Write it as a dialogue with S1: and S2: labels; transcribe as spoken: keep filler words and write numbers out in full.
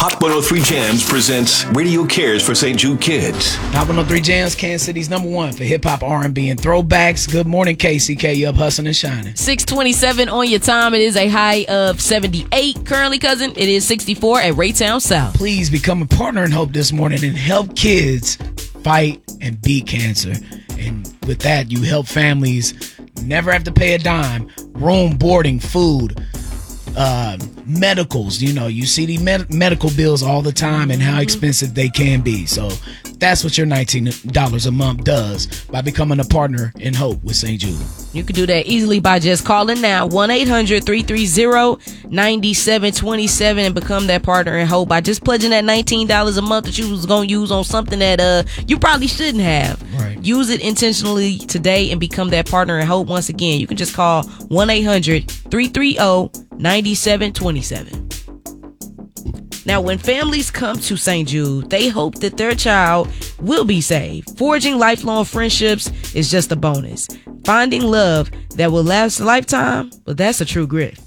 S1: Hot one oh three Jams presents Radio Cares for Saint Jude Kids.
S2: Hot one oh three Jams, Kansas City's number one for hip-hop, R and B, and throwbacks. Good morning, K C K. You up hustling and shining.
S3: six twenty-seven on your time. It is a high of seventy-eight currently, cousin. It is sixty-four at Raytown South.
S2: Please become a partner in hope this morning and help kids fight and beat cancer. And with that, you help families never have to pay a dime. Room, boarding, food, uh, medicals. You know, you see the med- medical bills all the time and how expensive they can be. So that's what your nineteen dollars a month does by becoming a partner in hope with Saint Jude.
S3: You can do that easily by just calling now, one eight hundred three three zero nine seven two seven, and become that partner in hope by just pledging that nineteen dollars a month that you was going to use on something that uh you probably shouldn't have.
S2: Right. Use
S3: it intentionally today and become that partner in hope. Once again, you can just call one eight hundred three three zero nine seven two seven. Now, when families come to Saint Jude, they hope that their child will be saved. Forging lifelong friendships is just a bonus. Finding love that will last a lifetime, well, that's a true gift.